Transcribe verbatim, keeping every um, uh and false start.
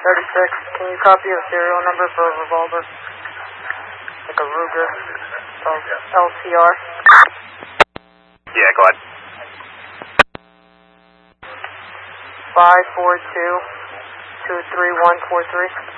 thirty-six, can you copy a serial number for a revolver? Like a Ruger, L C R? Yeah, go ahead. five four two, two three one four three.